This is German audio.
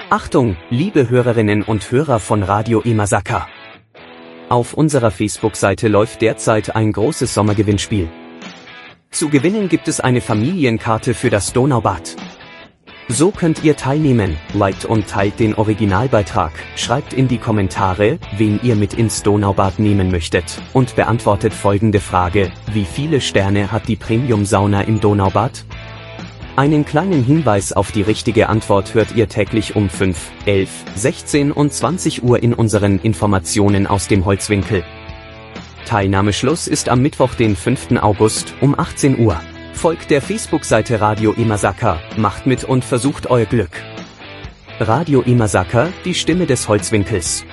Achtung, liebe Hörerinnen und Hörer von Radio Imasaka. Auf unserer Facebook-Seite läuft derzeit ein großes Sommergewinnspiel. Zu gewinnen gibt es eine Familienkarte für das Donaubad. So könnt ihr teilnehmen, liked und teilt den Originalbeitrag, schreibt in die Kommentare, wen ihr mit ins Donaubad nehmen möchtet, und beantwortet folgende Frage: Wie viele Sterne hat die Premium-Sauna im Donaubad? Einen kleinen Hinweis auf die richtige Antwort hört ihr täglich um 5, 11, 16 und 20 Uhr in unseren Informationen aus dem Holzwinkel. Teilnahmeschluss ist am Mittwoch, den 5. August, um 18 Uhr. Folgt der Facebook-Seite Radio Imasaka, macht mit und versucht euer Glück. Radio Imasaka, die Stimme des Holzwinkels.